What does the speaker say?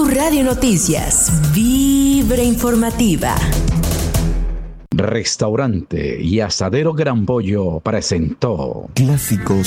Radio Noticias, Vibra Informativa. Restaurante y Asadero Gran Pollo presentó Clásicos